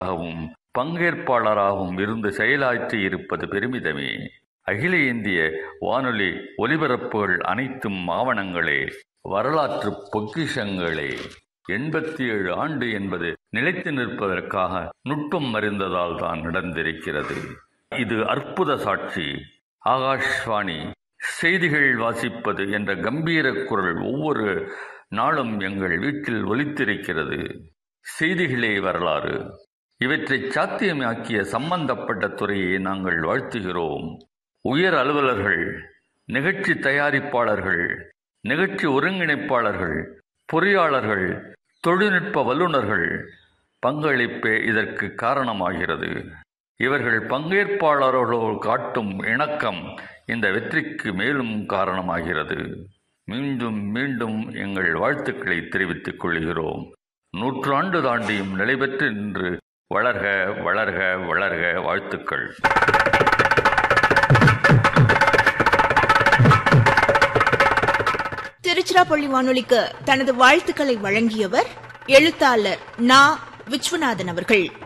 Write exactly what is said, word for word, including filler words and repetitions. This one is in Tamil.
ஆகவும் பங்கேற்பாளராகவும் இருந்து செயலாற்றி இருப்பது பெருமிதமே. அகில இந்திய வானொலி ஒலிபரப்புகள் அனைத்தும் ஆவணங்களே, வரலாற்று பொக்கிஷங்களே. எண்பத்தி ஏழு ஆண்டு என்பது நிலைத்து நிற்பதற்காக நுட்பம் அறிந்ததால் தான் நடந்திருக்கிறது. இது அற்புத சாட்சி. ஆகாஷ்வாணி செய்திகள் வாசிப்பது என்ற கம்பீர குரல் ஒவ்வொரு நாளும் எங்கள் வீட்டில் ஒலித்திருக்கிறது. செய்திகளே வரலாறு. இவற்றை சாத்தியமாக்கிய சம்பந்தப்பட்ட துறையை நாங்கள் வாழ்த்துகிறோம். உயர் அலுவலர்கள், நிகழ்ச்சி தயாரிப்பாளர்கள், நிகழ்ச்சி ஒருங்கிணைப்பாளர்கள், பொறியாளர்கள், தொழில்நுட்ப வல்லுநர்கள் பங்களிப்பே இதற்கு காரணமாகிறது. இவர்கள் பங்கேற்பாளர்களோடு காட்டும் இணக்கம் இந்த வெற்றிக்கு மேலும் காரணமாகிறது. மீண்டும் மீண்டும் எங்கள் வாழ்த்துக்களை தெரிவித்துக் கொள்கிறோம். நூற்றாண்டு தாண்டியும் நிலைபெற்று நின்று வளர்க வளர்க வளர்க. வாழ்த்துக்கள். திருச்சிராப்பள்ளி வானொலிக்கு தனது வாழ்த்துக்களை வழங்கியவர் எழுத்தாளர் நா விஸ்வநாதன் அவர்கள்.